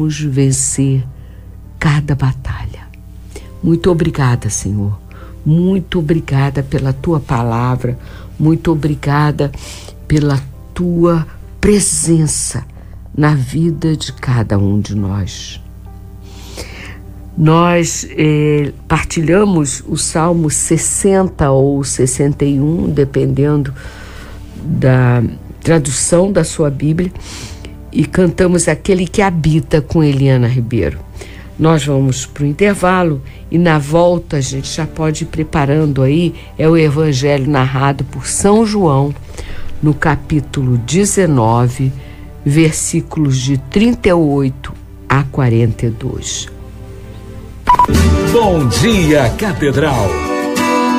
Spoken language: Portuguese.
vencer cada batalha. Muito obrigada, Senhor. Muito obrigada pela tua palavra. Muito obrigada pela tua presença na vida de cada um de nós. Nós partilhamos o Salmo 60 ou 61, dependendo da tradução da sua Bíblia, e cantamos Aquele que Habita com Eliana Ribeiro. Nós vamos para o intervalo e na volta a gente já pode ir preparando aí, é o Evangelho narrado por São João, no capítulo 19, versículos de 38 a 42. Bom dia, Catedral.